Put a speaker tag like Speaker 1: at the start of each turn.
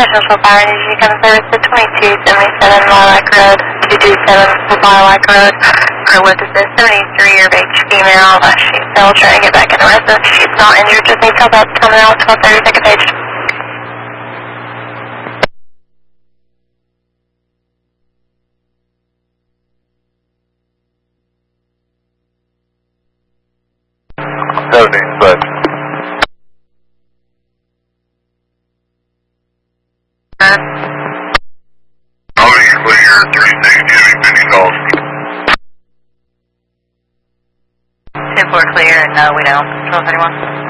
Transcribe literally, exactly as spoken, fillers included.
Speaker 1: Central Fire, did you come service to twenty-two seventy-seven Lilac Road, two two seven Lilac Road, for with assist seventy-three, or beige female, uh, she fell trying to get back in the residence. She's not injured, just needs help out, coming out, twelve thirty, second page.
Speaker 2: seventeen, but. I'll be clear, three six, giving many calls.
Speaker 1: ten four clear, no, we don't. twelve thirty-one.